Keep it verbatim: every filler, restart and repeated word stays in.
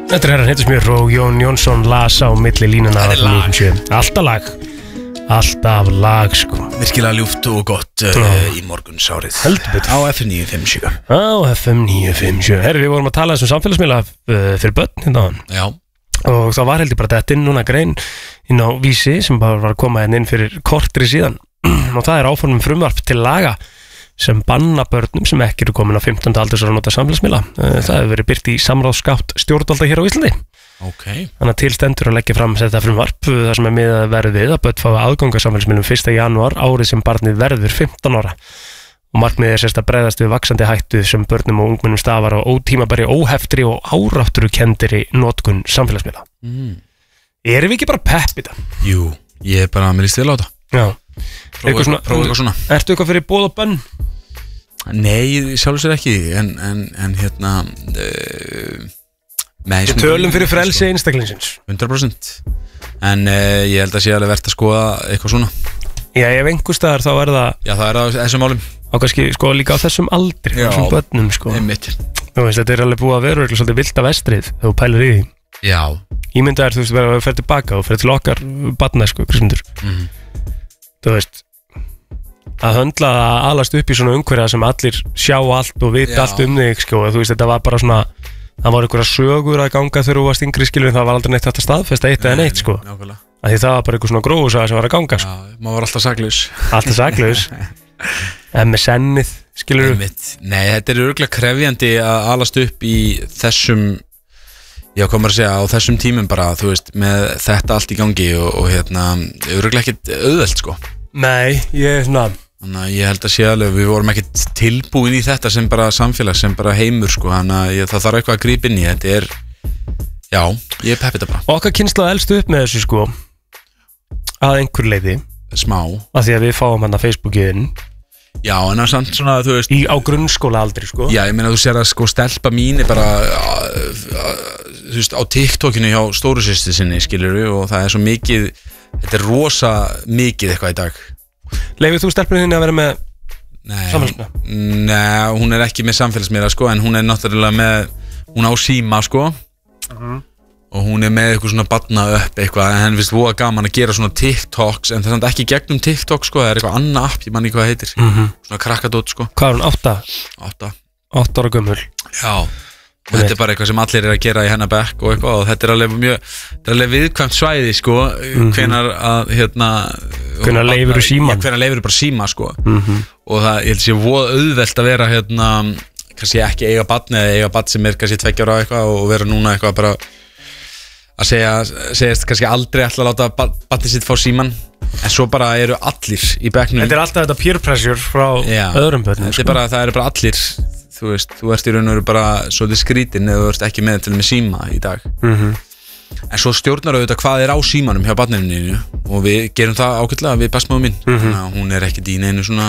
Þetta er herran Hittismjör og Jón Jónsson las á milli línuna. Það er lag. Alltaf lag. Alltaf lag, sko. Virkilega ljúft og gott uh, í morgunsárið. Heldur betur. Á F M níu fimm sjö. Á F M níu fimm sjö. Herri, við vorum að tala þessum samfélagsmiðla uh, fyrir börn hérna. Já. Og það var heldur bara þetta inn núna grein inn á Vísi sem bara var að koma inn fyrir kortri síðan. Og það er áformum frumvarp til laga sem banna börnum sem ekki eru komin á fimmtánda aldurs að nota samfélagsmiðla. Það hefur verið birt í samráðsgátt stjórnvalda hér á Íslandi. Okay. Þannig að til stendur að leggja fram þetta frumvarp þar sem er miðað verið við að börn fái aðgang að samfélagsmiðlum fyrsta janúar árið sem barnið verður fimmtán ára. Og markmiðið er sérst að bregðast við vaxandi hættu sem börnum og ungmennum stafar á ótímabæri, óheftri og áráttrukenndri notkun samfélagsmiðla. Mm. Erum við ekki bara pepp í þetta? Jú, ég er bara með líst vel á þetta. Já. Prófa eitthvað, prófa eitthvað svona. Ertu eitthvað fyrir boð og bönn? Nei, sjálfur sér ekki, en, en, en hérna... Uh, Við tölum fyrir frelsi einstaklingsins hundrað prósent. En uh, ég held að sé alveg verðt að skoða eitthvað svona. Já, ef einhvers staðar þá er það Já, það er það þessum málum. Á kannski, sko, líka á þessum aldri Já, þessum börnum, sko. Einmitt. Þú veist, þetta er alveg búið að vera eitthvað svolítið vilt af vestrið þegar þú pælir í því. Já. Ímyndaðir, þú veist, verður að ferð tilbaka og ferð til okkar barnæsku, Krismundur. Mm-hmm. Þú veist að höndla að alast upp í svona umhverja sem allir sjá allt og vita allt um þig, sko. Þú veist, þetta var bara svona það var einhverja sögur að ganga þegar þú varst yngri, skilur, en það var aldrei neitt hægt að staðfesta eitt eða neitt, sko. Nákvæmlega. Af því það var bara einhver svona grófusaga sem var að ganga, sko. Já, maður var alltaf saklaus. Alltaf saklaus. M S N-ið, skilur þú? Nei, þetta er örugglega krefjandi að alast upp í þessum, já, hvað maður að segja, á þessum tímum bara, þú veist, með þetta allt í gangi og, og hérna, örugglega ekkert auðvelt, sko. Nei, ég er svona Þannig að ég held að sé alveg, við vorum ekkert tilbúin í þetta sem bara samfélag, sem bara heimur, sko. Þannig að ég, það þarf eitthvað að grípa inn í. Þetta er, já, ég er peppið þetta bara. Okkar kynslað elst upp með þessu, sko, að einhver leiði. Smá. Að því að við fáum hann að Facebookiðin. Já, en það er samt svona, þú veist. Í, á grunnskóla aldrei, sko. Já, ég meina, þú sér að, sko, stelpa mín er bara, þú veist, á TikTokinu hjá stóru systur sinni, skilurðu, og það er svo mikið, þetta er rosa mikið eitthvað í dag. Leifir þú stelpunni þinni að vera með samfélagsmiðla? Nei, hún er ekki með samfélagsmiðla, sko, en hún er náttúrulega með, hún á síma, sko, uh-huh. Og hún er með eitthvað svona barna upp eitthvað, en henni finnst voða gaman að gera svona TikToks, en það er samt ekki gegnum TikTok, sko, það er eitthvað annað app, ég man ekki hvað það heitir, uh-huh. Svona krakkadót, sko. Hvað er hún, átta? Átta. Átta ára gömul. Já. Og þetta er bara eitthvað sem allir er að gera í hennar bekk og eitthvað, og þetta er alveg mjög, þetta er alveg viðkvæmt svæði, sko, mm-hmm. hvenar að, hérna, hvenar leifur þú síman, hvenar leifur þú bara síma, sko, mm-hmm. og það, ég held að sé voða auðvelt að vera, hérna, kannski ekki eiga barn eða eiga barn sem er kannski tveggja ára eitthvað og vera núna eitthvað bara að segja, segjast kannski aldrei ætla að láta barnið sitt fá síman, en svo bara eru allir í bekknum. Þetta er alltaf þetta peer pressure frá Já, öðrum börnum, sko. Bara, það eru bara allir. Þú veist, þú ert í raun og veru bara svolítið skrítin eða þú ert ekki með til með síma í dag. Mm-hmm. En svo stjórnar auðvitað hvað er á símanum hjá barninu og við gerum það ágætlega við bestmóður mín. Mm-hmm. Þannig að hún er ekki í neinu svona